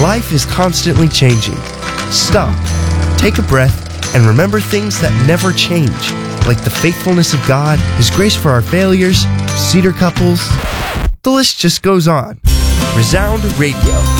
life is constantly changing. Stop, take a breath, and remember things that never change, like the faithfulness of God, His grace for our failures, cedar couples. The list just goes on. Resound Radio.